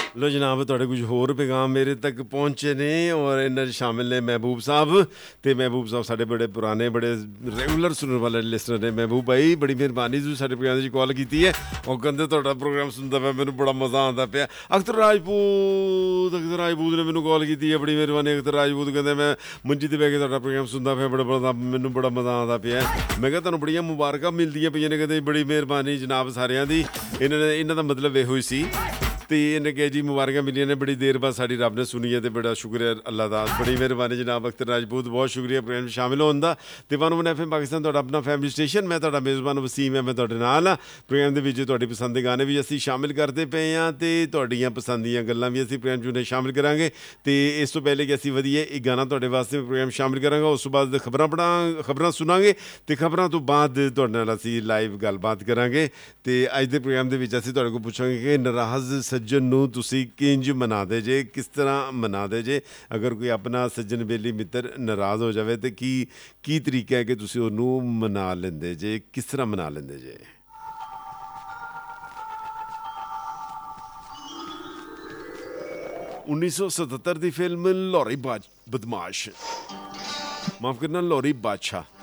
ਲੋ ਜਨਾਬ, ਤੁਹਾਡੇ ਕੁਝ ਹੋਰ ਪੈਗਾਮ ਮੇਰੇ ਤੱਕ ਪਹੁੰਚੇ ਨੇ ਔਰ ਇਹਨਾਂ 'ਚ ਸ਼ਾਮਿਲ ਨੇ ਮਹਿਬੂਬ ਸਾਹਿਬ। ਅਤੇ ਮਹਿਬੂਬ ਸਾਹਿਬ ਸਾਡੇ ਬੜੇ ਪੁਰਾਣੇ ਬੜੇ ਰੈਗੂਲਰ ਸੁਣਨ ਵਾਲੇ ਲਿਸਨਰ ਨੇ। ਮਹਿਬੂਬ ਭਾਈ ਬੜੀ ਮਿਹਰਬਾਨੀ, ਤੁਸੀਂ ਸਾਡੇ ਪ੍ਰੋਗਰਾਮ 'ਚ ਕਾਲ ਕੀਤੀ ਹੈ ਔਰ ਕਹਿੰਦੇ ਤੁਹਾਡਾ ਪ੍ਰੋਗਰਾਮ ਸੁਣਦਾ ਪਿਆ, ਮੈਨੂੰ ਬੜਾ ਮਜ਼ਾ ਆਉਂਦਾ ਪਿਆ। ਅਖਤਰ ਰਾਜਪੂਤ ਨੇ ਮੈਨੂੰ ਕਾਲ ਕੀਤੀ ਹੈ, ਬੜੀ ਮਿਹਰਬਾਨੀ ਅਖਤਰ ਰਾਜਪੂਤ। ਕਹਿੰਦੇ ਮੈਂ ਮੰਜੀ 'ਤੇ ਬਹਿ ਕੇ ਤੁਹਾਡਾ ਪ੍ਰੋਗਰਾਮ ਸੁਣਦਾ ਪਿਆ, ਮੈਨੂੰ ਬੜਾ ਮਜ਼ਾ ਆਉਂਦਾ ਪਿਆ। ਮੈਂ ਕਿਹਾ ਤੁਹਾਨੂੰ ਬੜੀਆਂ ਮੁਬਾਰਕਾਂ ਮਿਲਦੀਆਂ ਪਈਆਂ ਨੇ। ਕਹਿੰਦੇ ਬੜੀ ਮਿਹਰਬਾਨੀ ਜਨਾਬ ਸਾਰਿਆਂ ਦੀ। ਇਹਨਾਂ ਦਾ ਮਤਲਬ ਇਹੋ ਹੀ ਸੀ। ਅਤੇ ਇਹਨੇ ਕਿਹਾ ਜੀ ਮੁਬਾਰਕਾਂ ਮਿਲੀਆਂ ਨੇ, ਬੜੀ ਦੇਰ ਬਾਅਦ ਸਾਡੀ ਰੱਬ ਨੇ ਸੁਣੀ ਹੈ ਅਤੇ ਬੜਾ ਸ਼ੁਕਰੀਆ ਅੱਲਾ ਦਾ। ਬੜੀ ਮਿਹਰਬਾਨੀ ਜਨਾਬ ਅਖਤਰ ਰਾਜਪੂਤ, ਬਹੁਤ ਸ਼ੁਕਰੀਆ ਪ੍ਰੋਗਰਾਮ ਵਿੱਚ ਸ਼ਾਮਿਲ ਹੋਣ ਦਾ। ਅਤੇ 101 FM ਪਾਕਿਸਤਾਨ ਤੁਹਾਡਾ ਆਪਣਾ ਫੈਮਿਲੀ ਸਟੇਸ਼ਨ। ਮੈਂ ਤੁਹਾਡਾ ਮੇਜ਼ਬਾਨ ਵਸੀਮ ਹੈ, ਮੈਂ ਤੁਹਾਡੇ ਨਾਲ ਹਾਂ। ਪ੍ਰੋਗਰਾਮ ਦੇ ਵਿੱਚ ਤੁਹਾਡੀ ਪਸੰਦ ਦੇ ਗਾਣੇ ਵੀ ਅਸੀਂ ਸ਼ਾਮਿਲ ਕਰਦੇ ਪਏ ਹਾਂ ਅਤੇ ਤੁਹਾਡੀਆਂ ਪਸੰਦ ਦੀਆਂ ਗੱਲਾਂ ਵੀ ਅਸੀਂ ਪ੍ਰੋਗਰਾਮ 'ਚ ਸ਼ਾਮਿਲ ਕਰਾਂਗੇ। ਅਤੇ ਇਸ ਤੋਂ ਪਹਿਲੇ ਕਿ ਅਸੀਂ ਵਧੀਆ ਇੱਕ ਗਾਣਾ ਤੁਹਾਡੇ ਵਾਸਤੇ ਪ੍ਰੋਗਰਾਮ ਸ਼ਾਮਿਲ ਕਰਾਂਗਾ, ਉਸ ਤੋਂ ਬਾਅਦ ਖਬਰਾਂ ਸੁਣਾਂਗੇ ਅਤੇ ਖਬਰਾਂ ਤੋਂ ਬਾਅਦ ਤੁਹਾਡੇ ਨਾਲ ਅਸੀਂ ਲਾਈਵ ਗੱਲਬਾਤ ਕਰਾਂਗੇ। ਅਤੇ ਅੱਜ ਦੇ ਪ੍ਰੋਗਰਾਮ ਦੇ ਵਿੱਚ ਅਸੀਂ ਤੁਹਾਡੇ ਕੋਲ ਪੁੱਛਾਂਗੇ ਕਿ ਨਾਰਾਜ਼ ਸੱਜਣ ਨੂੰ ਤੁਸੀਂ ਕਿੰਝ ਮਨਾਦੇ ਜੇ, ਕਿਸ ਤਰ੍ਹਾਂ ਮਨਾਦੇ ਜੇ। ਅਗਰ ਕੋਈ ਆਪਣਾ ਸੱਜਣ ਬੇਲੀ ਮਿੱਤਰ ਨਾਰਾਜ਼ ਹੋ ਜਾਵੇ ਤਾਂ ਕੀ ਤਰੀਕਾ ਹੈ ਕਿ ਤੁਸੀਂ ਉਹਨੂੰ ਮਨਾ ਲੈਂਦੇ ਜੇ, ਕਿਸ ਤਰ੍ਹਾਂ ਮਨਾ ਲੈਂਦੇ ਜੇ। (1977) ਦੀ ਫਿਲਮ ਲਾਹੌਰੀ ਬਦਮਾਸ਼, ਮਾਫ ਕਰਨਾ ਲਾਹੌਰੀ ਬਾਦਸ਼ਾਹ।